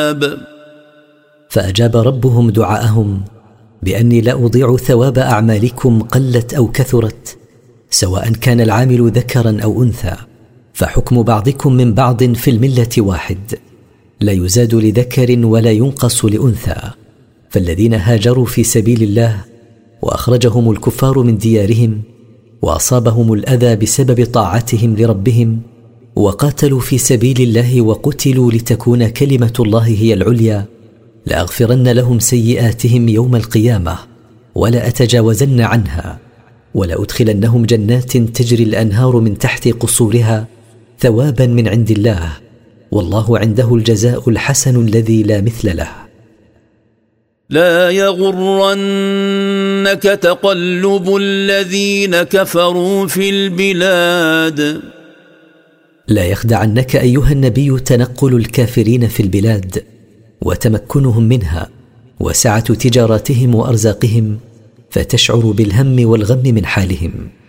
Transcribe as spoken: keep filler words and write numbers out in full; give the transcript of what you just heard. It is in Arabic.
فأجاب ربهم دعاءهم بأني لا أضيع ثواب أعمالكم قلت أو كثرت، سواء كان العامل ذكرا أو أنثى، فحكم بعضكم من بعض في الملة واحد، لا يزاد لذكر ولا ينقص لأنثى. فالذين هاجروا في سبيل الله وأخرجهم الكفار من ديارهم وأصابهم الأذى بسبب طاعتهم لربهم وقاتلوا في سبيل الله وقتلوا لتكون كلمة الله هي العليا، لأغفرن لهم سيئاتهم يوم القيامة ولا أتجاوزن عنها، ولأدخلنهم جنات تجري الأنهار من تحت قصورها ثوابا من عند الله، والله عنده الجزاء الحسن الذي لا مثل له. لا يغرنك تقلب الذين كفروا في البلاد. لا يخدعنك أيها النبي تنقل الكافرين في البلاد وتمكنهم منها وسعة تجاراتهم وأرزاقهم، فتشعر بالهم والغم من حالهم.